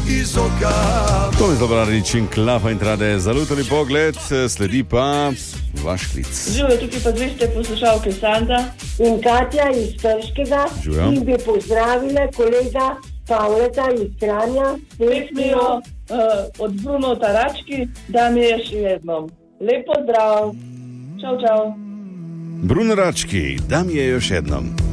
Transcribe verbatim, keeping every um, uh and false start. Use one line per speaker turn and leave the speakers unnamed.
iz oka.
To je Dobrarič in Klapa in Trade. Zalutali pogled, sledi pa vaš klic.
Živijo tukaj pa dve ste poslušalke Sanda
in Katja iz Krškega.
Živijo.
In bi pozdravile kolega Pavleta iz Kranja.
Pesmijo uh, od Bruno Tarački, da mi je še jednom. Lep pozdrav. Čau, čau.
Bruno Rački, da mi je još jednom.